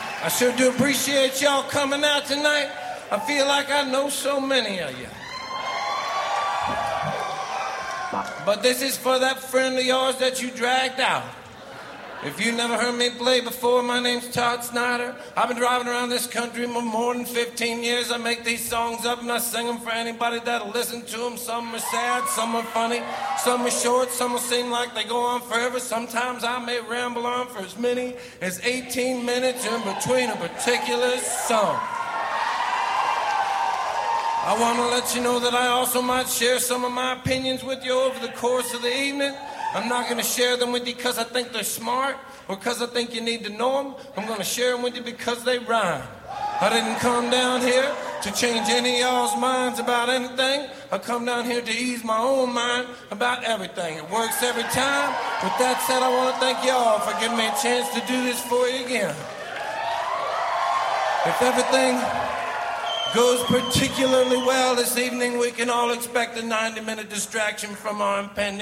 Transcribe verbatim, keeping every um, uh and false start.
I sure do appreciate y'all coming out tonight. I feel like I know so many of you. But this is for that friend of yours that you dragged out. If you never heard me play before, my name's Todd Snyder. I've been driving around this country for more than fifteen years. I make these songs up and I sing them for anybody that'll listen to them. Some are sad, some are funny, some are short, some will seem like they go on forever. Sometimes I may ramble on for as many as eighteen minutes in between a particular song. I want to let you know that I also might share some of my opinions with you over the course of the evening. I'm not going to share them with you because I think they're smart or because I think you need to know them. I'm going to share them with you because they rhyme. I didn't come down here to change any of y'all's minds about anything. I come down here to ease my own mind about everything. It works every time. With that said, I want to thank y'all for giving me a chance to do this for you again. If everything goes particularly well this evening, we can all expect a ninety-minute distraction from our impending